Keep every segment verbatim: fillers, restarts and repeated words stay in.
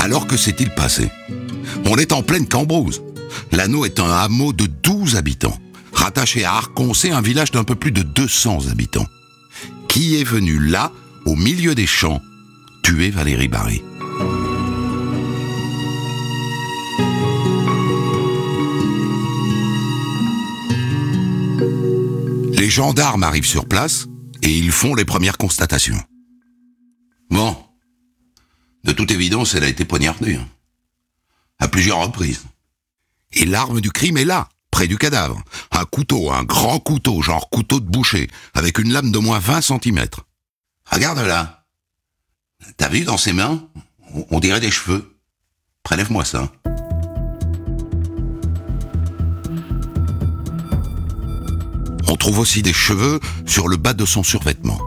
Alors que s'est-il passé? On est en pleine Cambrousse. Lanneau est un hameau de douze habitants, rattaché à Arconcé, un village d'un peu plus de deux cents habitants. Qui est venu là, au milieu des champs, tuer Valérie Barry? Les gendarmes arrivent sur place et ils font les premières constatations. Bon, de toute évidence, elle a été poignardée, hein, à plusieurs reprises. Et l'arme du crime est là, près du cadavre. Un couteau, un grand couteau, genre couteau de boucher, avec une lame d'au moins vingt centimètres. Regarde là. T'as vu dans ses mains? On dirait des cheveux. Prélève-moi ça. On trouve aussi des cheveux sur le bas de son survêtement.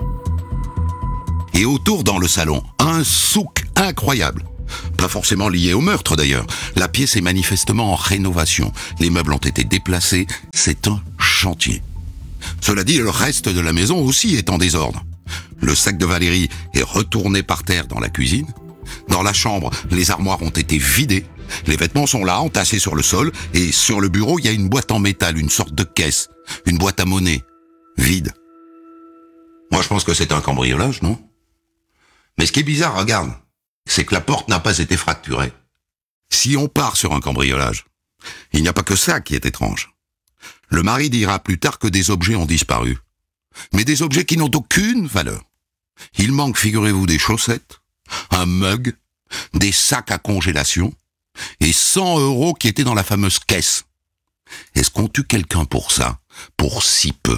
Et autour dans le salon, un souk incroyable. Pas forcément lié au meurtre d'ailleurs. La pièce est manifestement en rénovation. Les meubles ont été déplacés. C'est un chantier. Cela dit, le reste de la maison aussi est en désordre. Le sac de Valérie est retourné par terre dans la cuisine. Dans la chambre, les armoires ont été vidées. Les vêtements sont là, entassés sur le sol. Et sur le bureau, il y a une boîte en métal, une sorte de caisse. Une boîte à monnaie. Vide. Moi, je pense que c'est un cambriolage, non? Mais ce qui est bizarre, regarde, c'est que la porte n'a pas été fracturée. Si on part sur un cambriolage, il n'y a pas que ça qui est étrange. Le mari dira plus tard que des objets ont disparu. Mais des objets qui n'ont aucune valeur. Il manque, figurez-vous, des chaussettes, un mug, des sacs à congélation et cent euros qui étaient dans la fameuse caisse. Est-ce qu'on tue quelqu'un pour ça, pour si peu?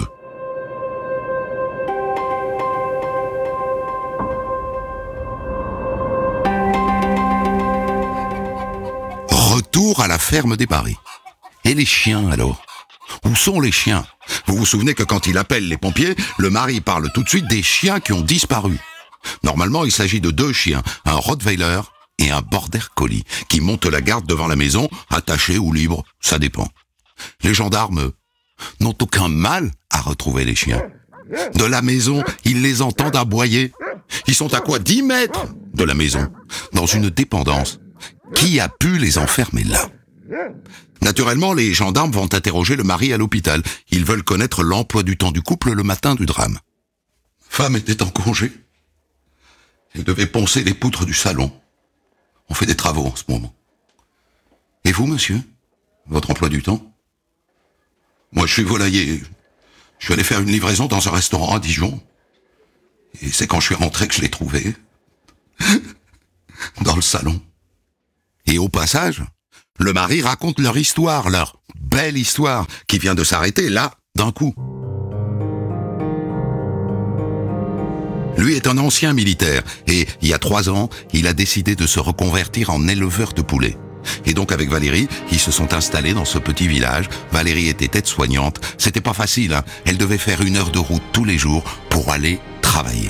Retour à la ferme des Barry. Et les chiens alors? Où sont les chiens? Vous vous souvenez que quand il appelle les pompiers, le mari parle tout de suite des chiens qui ont disparu. Normalement, il s'agit de deux chiens, un Rottweiler et un Border Collie, qui montent la garde devant la maison, attachés ou libres, ça dépend. Les gendarmes, eux, n'ont aucun mal à retrouver les chiens. De la maison, ils les entendent aboyer. Ils sont à quoi dix mètres de la maison, dans une dépendance. Qui a pu les enfermer là? Naturellement, les gendarmes vont interroger le mari à l'hôpital. Ils veulent connaître l'emploi du temps du couple le matin du drame. Femme était en congé. Elle devait poncer les poutres du salon. On fait des travaux en ce moment. Et vous, monsieur? Votre emploi du temps? Moi, je suis volailler. Je suis allé faire une livraison dans un restaurant à Dijon. Et c'est quand je suis rentré que je l'ai trouvé. Dans le salon. Et au passage, le mari raconte leur histoire, leur belle histoire, qui vient de s'arrêter là, d'un coup. Lui est un ancien militaire, et il y a trois ans, il a décidé de se reconvertir en éleveur de poulets. Et donc avec Valérie, ils se sont installés dans ce petit village. Valérie était aide-soignante, c'était pas facile, hein. Elle devait faire une heure de route tous les jours pour aller travailler.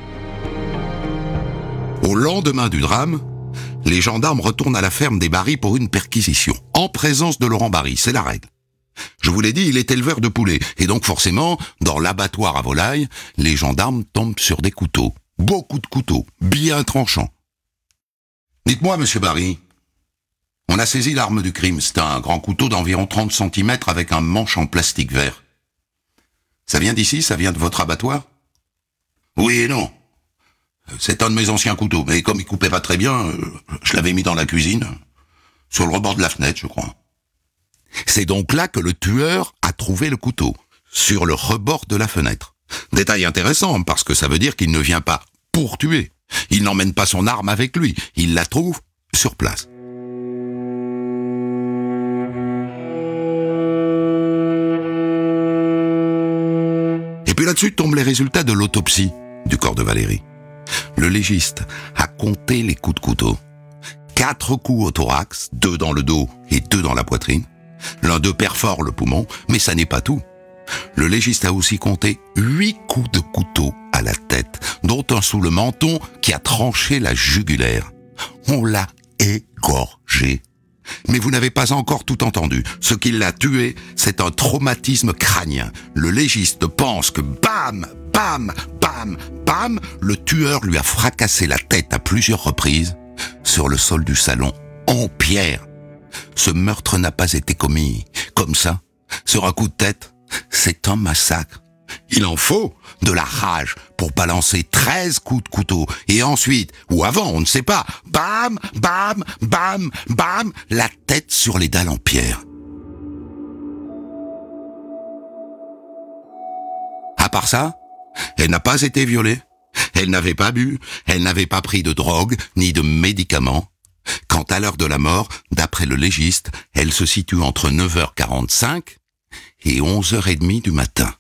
Au lendemain du drame, les gendarmes retournent à la ferme des Barry pour une perquisition, en présence de Laurent Barry, c'est la règle. Je vous l'ai dit, il est éleveur de poulets, et donc forcément, dans l'abattoir à volailles, les gendarmes tombent sur des couteaux, beaucoup de couteaux, bien tranchants. Dites-moi, monsieur Barry, on a saisi l'arme du crime, c'est un grand couteau d'environ trente centimètres avec un manche en plastique vert. Ça vient d'ici, ça vient de votre abattoir? Oui et non. C'est un de mes anciens couteaux, mais comme il coupait pas très bien, je l'avais mis dans la cuisine, sur le rebord de la fenêtre, je crois. C'est donc là que le tueur a trouvé le couteau, sur le rebord de la fenêtre. Détail intéressant, parce que ça veut dire qu'il ne vient pas pour tuer. Il n'emmène pas son arme avec lui, il la trouve sur place. Et puis là-dessus tombent les résultats de l'autopsie du corps de Valérie. Le légiste a compté les coups de couteau. Quatre coups au thorax, deux dans le dos et deux dans la poitrine. L'un d'eux perfore le poumon, mais ça n'est pas tout. Le légiste a aussi compté huit coups de couteau à la tête, dont un sous le menton qui a tranché la jugulaire. On l'a égorgé. Mais vous n'avez pas encore tout entendu. Ce qui l'a tué, c'est un traumatisme crânien. Le légiste pense que bam, bam, bam, bam, le tueur lui a fracassé la tête à plusieurs reprises sur le sol du salon, en pierre. Ce meurtre n'a pas été commis comme ça, sur un coup de tête. C'est un massacre. Il en faut de la rage pour balancer treize coups de couteau. Et ensuite, ou avant, on ne sait pas, bam, bam, bam, bam, la tête sur les dalles en pierre. À part ça, elle n'a pas été violée. Elle n'avait pas bu, elle n'avait pas pris de drogue, ni de médicaments. Quant à l'heure de la mort, d'après le légiste, elle se situe entre neuf heures quarante-cinq et onze heures trente du matin.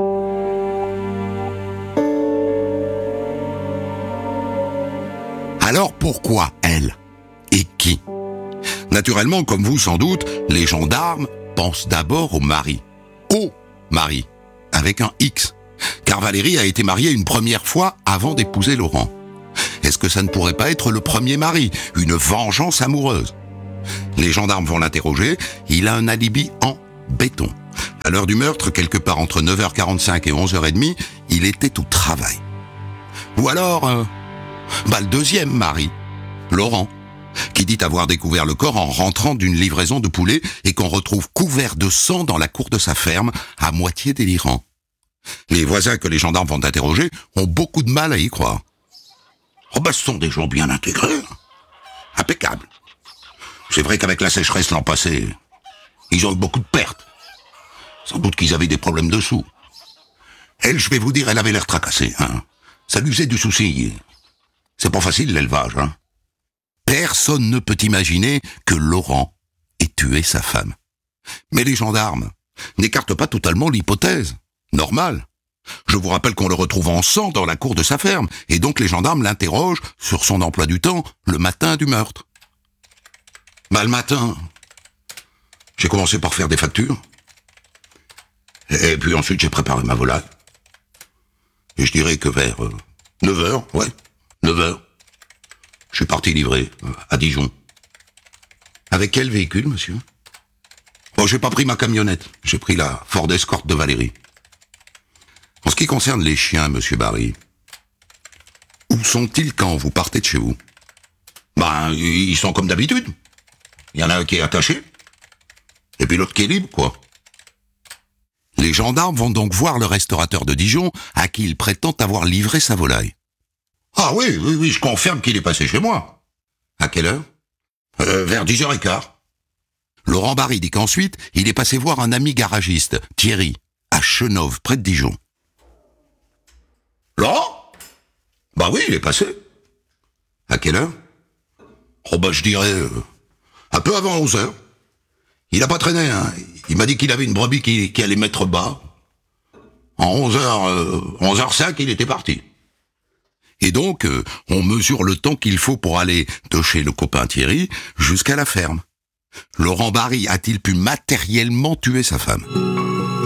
Alors pourquoi elle? Et qui? Naturellement, comme vous sans doute, les gendarmes pensent d'abord au mari. Au mari, avec un X. Car Valérie a été mariée une première fois avant d'épouser Laurent. Est-ce que ça ne pourrait pas être le premier mari, une vengeance amoureuse? Les gendarmes vont l'interroger, il a un alibi en béton. À l'heure du meurtre, quelque part entre neuf heures quarante-cinq et onze heures trente, il était au travail. Ou alors, euh, bah le deuxième mari, Laurent, qui dit avoir découvert le corps en rentrant d'une livraison de poulet et qu'on retrouve couvert de sang dans la cour de sa ferme, à moitié délirant. Les voisins que les gendarmes vont interroger ont beaucoup de mal à y croire. Oh bah ce sont des gens bien intégrés, impeccables. C'est vrai qu'avec la sécheresse l'an passé, ils ont eu beaucoup de pertes. Sans doute qu'ils avaient des problèmes de sous. Elle, je vais vous dire, elle avait l'air tracassée, hein. Ça lui faisait du souci. C'est pas facile l'élevage, hein. Personne ne peut imaginer que Laurent ait tué sa femme. Mais les gendarmes n'écartent pas totalement l'hypothèse. Normal. Je vous rappelle qu'on le retrouve en sang dans la cour de sa ferme, et donc les gendarmes l'interrogent sur son emploi du temps le matin du meurtre. Bah le matin, j'ai commencé par faire des factures, et puis ensuite j'ai préparé ma volaille. Et je dirais que vers euh, neuf heures, ouais, neuf heures, je suis parti livrer euh, à Dijon. Avec quel véhicule, monsieur? Bon, j'ai pas pris ma camionnette, j'ai pris la Ford Escort de Valérie. En ce qui concerne les chiens, monsieur Barry, où sont-ils quand vous partez de chez vous? Ben, ils sont comme d'habitude. Il y en a un qui est attaché, et puis l'autre qui est libre, quoi. Les gendarmes vont donc voir le restaurateur de Dijon, à qui il prétend avoir livré sa volaille. Ah oui, oui, oui, je confirme qu'il est passé chez moi. À quelle heure? euh, Vers dix heures quinze. Laurent Barry dit qu'ensuite, il est passé voir un ami garagiste, Thierry, à Chenôve, près de Dijon. Laurent? Bah oui, il est passé. À quelle heure? Oh bah je dirais euh, un peu avant onze heures. Il a pas traîné, hein. Il m'a dit qu'il avait une brebis qui, qui allait mettre bas. En onze heures, euh, onze heures cinq, il était parti. Et donc, euh, on mesure le temps qu'il faut pour aller de chez le copain Thierry jusqu'à la ferme. Laurent Barry a-t-il pu matériellement tuer sa femme?